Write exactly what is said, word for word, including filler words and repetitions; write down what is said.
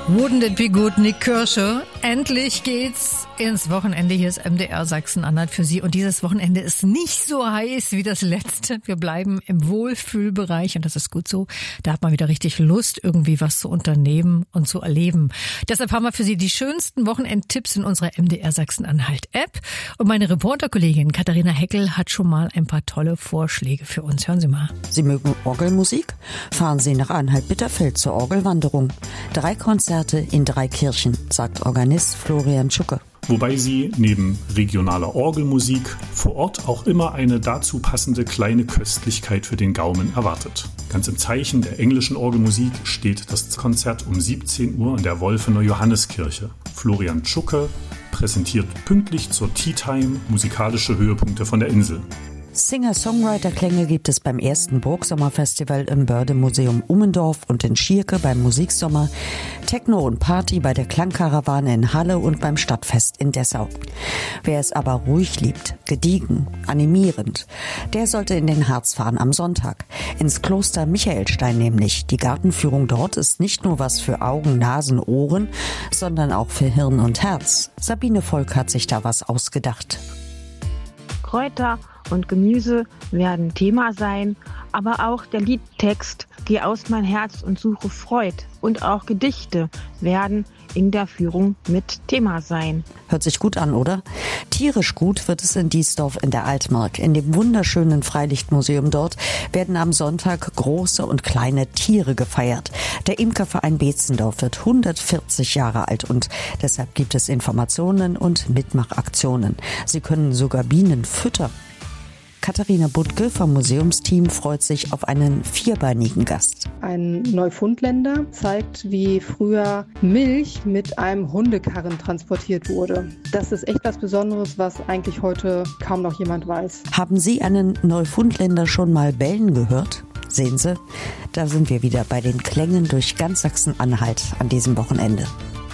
Wouldn't it be good, Nick Kershaw? Endlich geht's ins Wochenende. Hier ist M D R Sachsen-Anhalt für Sie. Und dieses Wochenende ist nicht so heiß wie das letzte. Wir bleiben im Wohlfühlbereich und das ist gut so. Da hat man wieder richtig Lust, irgendwie was zu unternehmen und zu erleben. Deshalb haben wir für Sie die schönsten Wochenendtipps in unserer M D R Sachsen-Anhalt-App. Und meine Reporterkollegin Katharina Heckel hat schon mal ein paar tolle Vorschläge für uns. Hören Sie mal. Sie mögen Orgelmusik? Fahren Sie nach Anhalt-Bitterfeld zur Orgelwanderung. Drei Konzerte in drei Kirchen, sagt Organist Florian Tschucke. Wobei sie neben regionaler Orgelmusik vor Ort auch immer eine dazu passende kleine Köstlichkeit für den Gaumen erwartet. Ganz im Zeichen der englischen Orgelmusik steht das Konzert um siebzehn Uhr in der Wolfener Johanneskirche. Florian Tschucke präsentiert pünktlich zur Tea Time musikalische Höhepunkte von der Insel. Singer-Songwriter-Klänge gibt es beim ersten Burgsommerfestival im Bördemuseum Ummendorf und in Schierke beim Musiksommer, Techno und Party bei der Klangkarawane in Halle und beim Stadtfest in Dessau. Wer es aber ruhig liebt, gediegen, animierend, der sollte in den Harz fahren am Sonntag. Ins Kloster Michaelstein nämlich. Die Gartenführung dort ist nicht nur was für Augen, Nasen, Ohren, sondern auch für Hirn und Herz. Sabine Volk hat sich da was ausgedacht. Kräuter und Gemüse werden Thema sein, aber auch der Liedtext Geh aus mein Herz und suche Freud und auch Gedichte werden in der Führung mit Thema sein. Hört sich gut an, oder? Tierisch gut wird es in Diesdorf in der Altmark. In dem wunderschönen Freilichtmuseum dort werden am Sonntag große und kleine Tiere gefeiert. Der Imkerverein Beetzendorf wird hundertvierzig Jahre alt und deshalb gibt es Informationen und Mitmachaktionen. Sie können sogar Bienen füttern. Katharina Buttke vom Museumsteam freut sich auf einen vierbeinigen Gast. Ein Neufundländer zeigt, wie früher Milch mit einem Hundekarren transportiert wurde. Das ist echt was Besonderes, was eigentlich heute kaum noch jemand weiß. Haben Sie einen Neufundländer schon mal bellen gehört? Sehen Sie, da sind wir wieder bei den Klängen durch ganz Sachsen-Anhalt an diesem Wochenende.